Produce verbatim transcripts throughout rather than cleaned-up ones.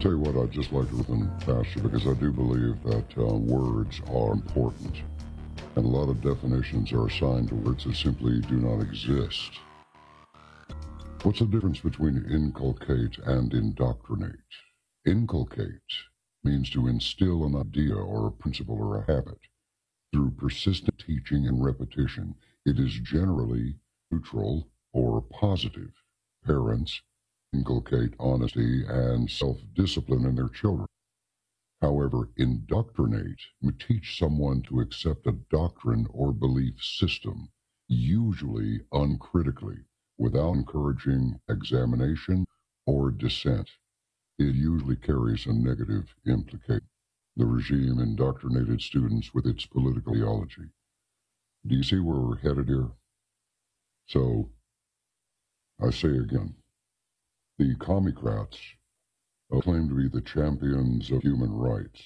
Tell you what, I'd just like to listen faster because I do believe that uh, words are important. And a lot of definitions are assigned to words that simply do not exist. What's the difference between inculcate and indoctrinate? Inculcate means to instill an idea or a principle or a habit. Through persistent teaching and repetition, it is generally neutral or positive. Parents inculcate honesty and self-discipline in their children. However, indoctrinate would teach someone to accept a doctrine or belief system, usually uncritically, without encouraging examination or dissent. It usually carries a negative implication. The regime indoctrinated students with its political ideology. Do you see where we're headed here? So, I say again, the Commie-crats claim to be the champions of human rights.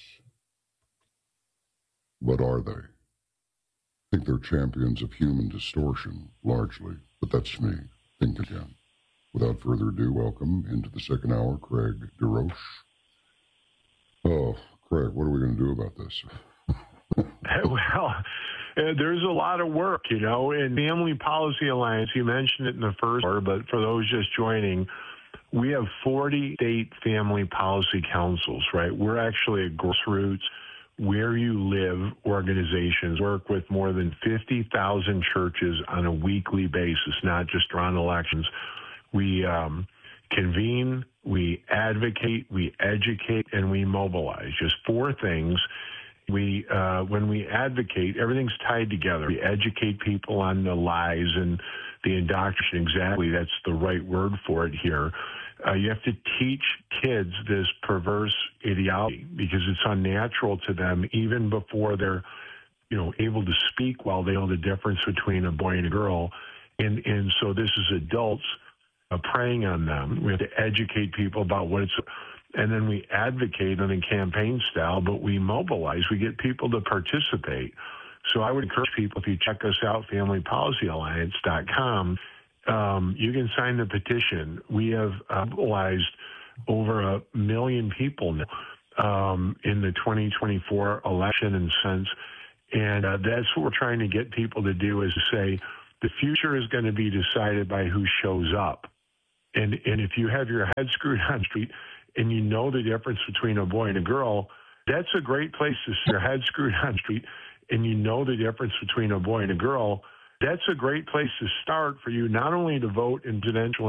But are they? I think they're champions of human distortion, largely, but that's me. Think again. Without further ado, welcome into the second hour, Craig DeRoche. Oh, Craig, what are we going to do about this? Well, uh, there's a lot of work, you know, in Family Policy Alliance. You mentioned it in the first hour, but for those just joining, we have forty state family policy councils, right? We're actually a grassroots, where you live organizations, work with more than fifty thousand churches on a weekly basis, not just around elections. We um, convene, we advocate, we educate, and we mobilize. Just four things. We, uh, when we advocate, everything's tied together. We educate people on the lies and the indoctrination. Exactly, that's the right word for it here. Uh, you have to teach kids this perverse ideology because it's unnatural to them even before they're, you know, able to speak well. They know the difference between a boy and a girl. And, and so this is adults uh, preying on them. We have to educate people about what it's, and then we advocate on a campaign style, but we mobilize. We get people to participate. So I would encourage people, if you check us out, family policy alliance dot com, um, you can sign the petition. We have uh, mobilized over a million people now um, in the twenty twenty-four election and since. And uh, that's what we're trying to get people to do, is to say the future is going to be decided by who shows up. And, and if you have your head screwed on straight and you know the difference between a boy and a girl, that's a great place to see your head screwed on straight and you know the difference between a boy and a girl. That's a great place to start for you, not only to vote in presidential